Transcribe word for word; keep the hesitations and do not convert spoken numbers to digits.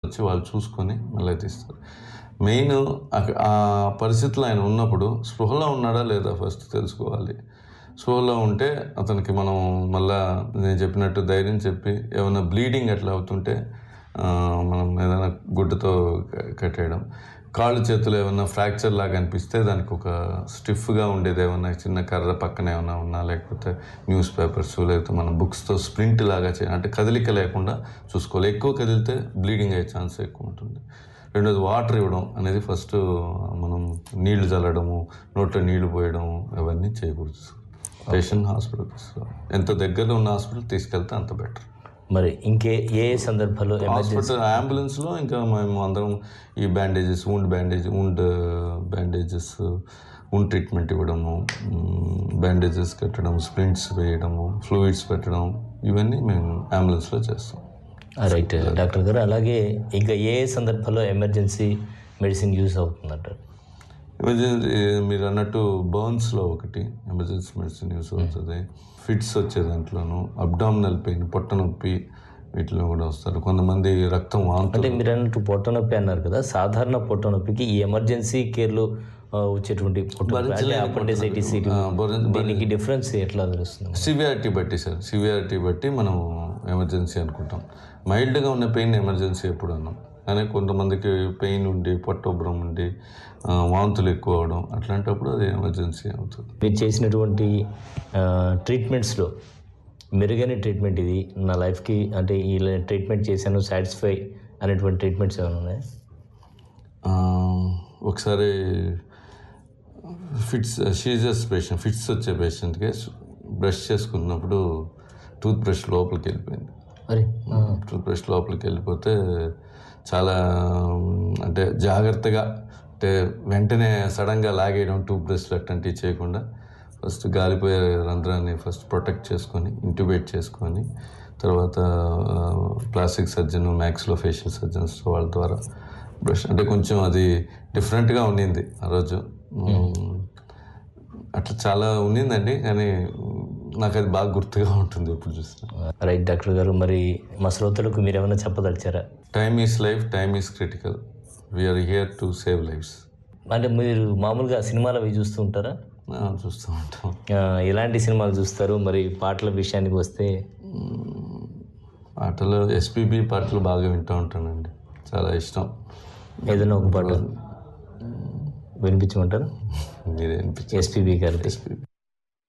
వచ్చి వాళ్ళు చూసుకొని మళ్ళీ తీస్తారు. మెయిన్ ఆ పరిస్థితుల్లో ఆయన ఉన్నప్పుడు స్పృహలో ఉన్నాడా లేదా ఫస్ట్ తెలుసుకోవాలి. స్పృహలో ఉంటే అతనికి మనం మళ్ళా నేను చెప్పినట్టు ధైర్యం చెప్పి ఏమైనా బ్లీడింగ్ అట్లా అవుతుంటే మనం ఏదైనా గుడ్డతో కట్టేయడం. కాళ్ళు చేతులు ఏమన్నా ఫ్రాక్చర్ లాగా అనిపిస్తే దానికి ఒక స్టిఫ్గా ఉండేది ఏమన్నా చిన్న కర్ర పక్కన ఏమైనా ఉన్నా, లేకపోతే న్యూస్ పేపర్స్ లేకపోతే మన బుక్స్తో స్ప్రింట్ లాగా చేయాలి. అంటే కదలిక లేకుండా చూసుకోవాలి. ఎక్కువ కదిలితే బ్లీడింగ్ అయ్యే ఛాన్స్ ఎక్కువ ఉంటుంది. రెండోది వాటర్ ఇవ్వడం అనేది ఫస్ట్. మనం నీళ్లు చల్లడము, నోట్లో నీళ్లు పోయడము అవన్నీ చేయకూడదు. పేషెంట్ హాస్పిటల్ తీసుకోవాలి. ఎంత దగ్గరలో ఉన్న హాస్పిటల్ తీసుకెళ్తే అంత బెటర్. మరి ఇంకే ఏ సందర్భాల్లో హాస్పిటల్ అంబులెన్స్లో ఇంకా మేము అందరం ఈ bandages, wound bandage wound bandages wound treatment ఇవ్వడము, బ్యాండేజెస్ కట్టడం, స్ప్రింట్స్ వేయడము, ఫ్లూయిడ్స్ పెట్టడం, ఇవన్నీ మేము అంబులెన్స్లో చేస్తాం. రైట్ డాక్టర్ గారు. అలాగే ఇంకా ఏ సందర్భంలో ఎమర్జెన్సీ మెడిసిన్ యూజ్ అవుతుందంటారు? ఎమర్జెన్సీ మీరు అన్నట్టు బర్న్స్లో ఒకటి ఎమర్జెన్సీ మెడిసిన్ యూస్ అవుతుంది. ఫిట్స్ వచ్చే దాంట్లోనూ, అబ్డామినల్ పెయిన్, పొట్ట నొప్పి, వీటిలో కూడా వస్తారు. కొంతమంది రక్తం వాంతులు. అంటే మీరు అన్నట్టు పొట్ట నొప్పి అన్నారు కదా, సాధారణ పొట్ట నొప్పికి ఈ ఎమర్జెన్సీ కేర్లో వచ్చేటువంటి అపెండిసైటిస్ దీనికి డిఫరెన్స్ ఎట్లా తెలుస్తుంది? సివియారిటీ బట్టి సార్, సివియారిటీ బట్టి మనం ఎమర్జెన్సీ అనుకుంటాం. మైల్డ్గా ఉన్న పెయిన్ ఎమర్జెన్సీ ఎప్పుడు అన్నాం. కానీ కొంతమందికి పెయిన్ ఉండి, పొట్టొబ్బరం ఉండి, వాంతులు ఎక్కువ అవడం, అట్లాంటప్పుడు అది ఎమర్జెన్సీ అవుతుంది. మీరు చేసినటువంటి ట్రీట్మెంట్స్లో మెరుగైన ట్రీట్మెంట్ ఇది నా లైఫ్కి, అంటే ఈ ట్రీట్మెంట్ చేశాను సాటిస్ఫై అనేటువంటి ట్రీట్మెంట్స్ ఏమైనా ఉన్నాయి? ఒకసారి ఫిట్స్ సీజర్స్ పేషెంట్ ఫిట్స్ వచ్చే పేషెంట్కి బ్రష్ చేసుకున్నప్పుడు టూత్ బ్రష్ లోపలికి వెళ్ళిపోయింది. అరే టూత్ బ్రష్ లోపలికి వెళ్ళిపోతే చాలా అంటే జాగ్రత్తగా, అంటే వెంటనే సడన్గా లాగేయడం, టూత్ బ్రష్లు అట్లాంటివి చేయకుండా ఫస్ట్ గాలిపోయే రంధ్రాన్ని ఫస్ట్ ప్రొటెక్ట్ చేసుకొని ఇంట్యూబేట్ చేసుకొని, తర్వాత plastic surgeon, maxillo facial surgeons వాళ్ళ ద్వారా బ్రష్, అంటే కొంచెం అది డిఫరెంట్గా ఉండింది ఆ రోజు. అట్లా చాలా ఉండిందండి, కానీ నాకు అది బాగా గుర్తుగా ఉంటుంది ఎప్పుడు చూసినా. రైట్ డాక్టర్ గారు. మరి మా శ్రోతలకు మీరు ఏమైనా చెప్పదలిచారా? Time is life, time is critical, we are here to save lives. అంటే మీరు మామూలుగా సినిమాలు అవి చూస్తూ ఉంటారా? చూస్తూ ఉంటాం. ఎలాంటి సినిమాలు చూస్తారు? మరి పాటల విషయానికి వస్తే పాటలు ఎస్పీబీ పాటలు బాగా వింటూ ఉంటానండి, చాలా ఇష్టం. ఏదైనా ఒక పాట వినిపించమంటారా? మీరే వినిపించండి. ఎస్పీబీ గారు. ఎస్పీబీ